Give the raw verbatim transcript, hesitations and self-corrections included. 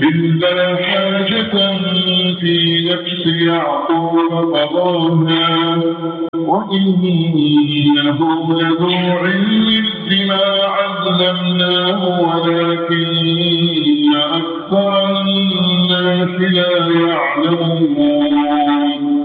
إلا حاجة في نفس يعقوب قضاها وإنه لذو علم لما علمناه ولكن أكثر الناس لا يعلمون